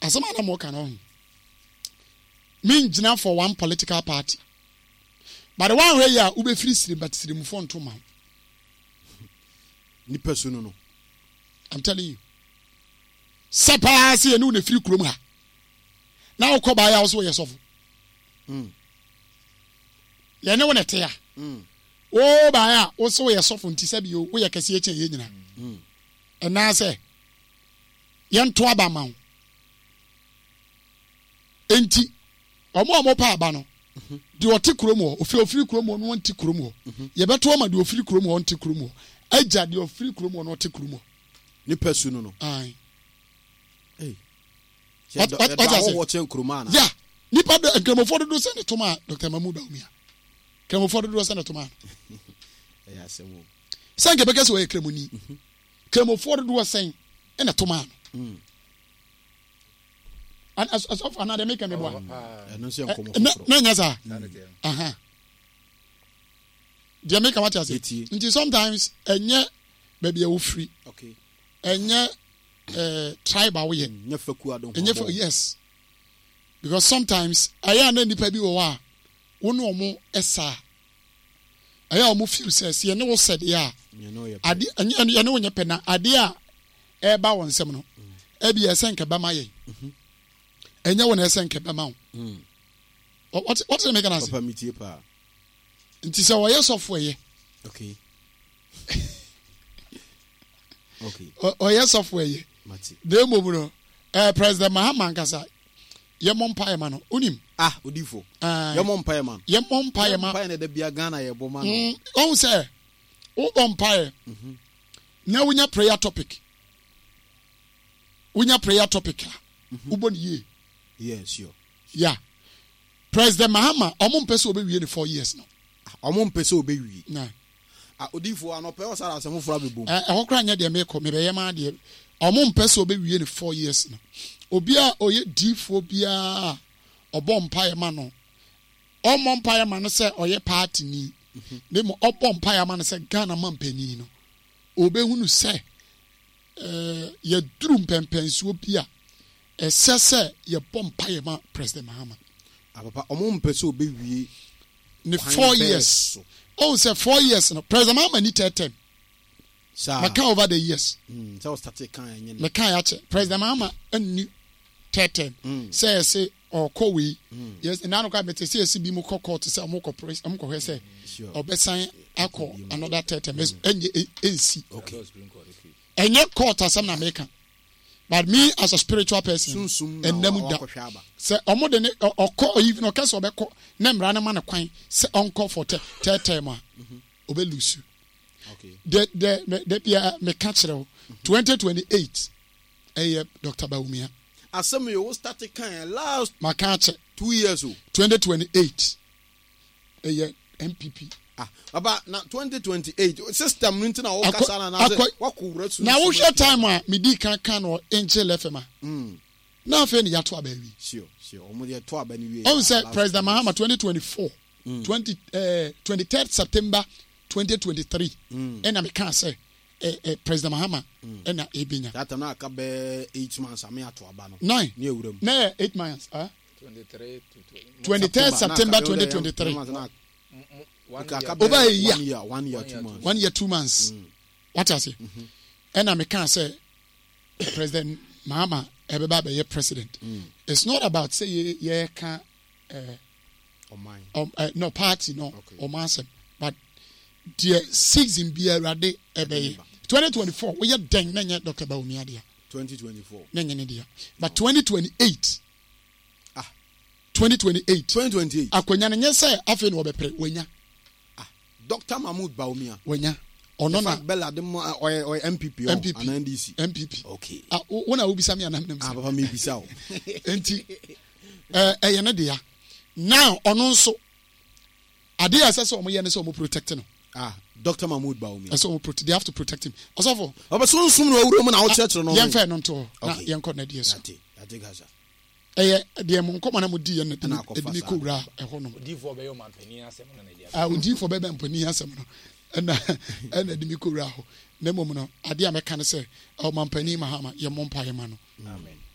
asama na mo kan on mean jina for one political party but the one where ya ube free siri but siri mu fon to ma ni person no I'm telling you sepa se enu na free kurom ha na ukọ ba ya also yesofu ye ne wona te ya o ba ya also yesofu nti se bi o wo ye kase eche ye nyina na se ye nto aba ma wo enti omo pa aba no de ote kurom ho ofiri kurom ho no won ti kurom ho ye beto ma de ofiri kurom ho nti kurom ho agya de ofiri kurom ho no ote kurom ho ni person no ai what kuruma na yeah nipa de nkramofo do se ne toma Dr. Mahmoud Bawumia nkramofo do se ne toma ya semo sanke beke so ekramoni nkramofo do se ne toma and as of another make me boy no se nkomo na nya sa aha dia make what you say nti sometimes enye baby e wo free okay enye tribal we nya faku adon yes because sometimes aya na nipa bi wo a wo no omo esa aya omo feel says ye ne wo said ya ade ye ne wo nya pena ade a e ba won sem no e bi esenke ba maye enya wo na esenke ba ma wo what is make an papa mitie pa nti se wo yesofo ye okay o yesofo ye mati de mo no President Mahama nkasa ye mompa ma no unim odifo ye mompa ma na da bia Ghana ye bo ma no on say o mompa na wunya prayer topic ubon ye yes sure yeah President Mahama omompese obewie ne 4 years no omompese obewie na odifo anope o sara asemo fura bebom ehokra nya de me ko me be ye ma de omompese obewie ne 4 years no obia oye difo bia obompa ma no omompa ma no se oye party ni ne mo obompa ma no se Ghana mampani no obehunu se ye duru mpempensuo bia esese ye bompa ma President Mahama papa omompese obewie ne 4 years oh say 4 years no President Mahama ni 10 maka over the years so start kan yen le kan ya che President Mahama ani 10 say or kowi yes na no ka bete say bi mu court say am ko press am ko say obesan akọ another 10 ensi okay enye court asam na America but me as a spiritual person and namuda say omo de okọ even okese obekọ na mra na ma na kwan say onko for 10 ma obelusu okay the bia me catch 2028 Dr. Bawumia asem you start kan last my catch 2 years 2028 MPP baba na 2028 system nti na o kasa na wakura su na wo hwe time a me di kan no Angel FM na afa ni yato abawi sure omo de to abani wi on say President Mahama 2024 23rd September 2023 and I can say President Mahama and ebinya that na aka be 8 months am yato aba no 9 ne ewuram na 8 months 23 September 2023 over a year 1 year 2 months 1 year 2 months what I say and I can say President Mahama ebeba be president it's not about say ye can no party no or massive but the season be already ebe 2024 we den na Dr. Bawumia dia 2024 na dia but 2028 2028 akonya na nyese afi no obepre wanya Dr. Mahmoud Bawumia wanya ono na bella dem o MPP and NDC MPP okay wona wo bisa me anam nam papa me bisa o enti ye na dia now ono nso ade asese omo ye ne se omo protect no Dr. Mahmoud Bawumia so they have to protect him osofo oba so nsum no awuro mu na wo kire no yen fa no nto na yen ko na die so ate gaza de mo nkoma na mo di ye na edini ko wura ho no odifo be yo mampani asem na dia odifo be mampani asem no na edini ko wura ho na mom no ade a meka ne se o mampani Mahama ye mompa ye ma no amen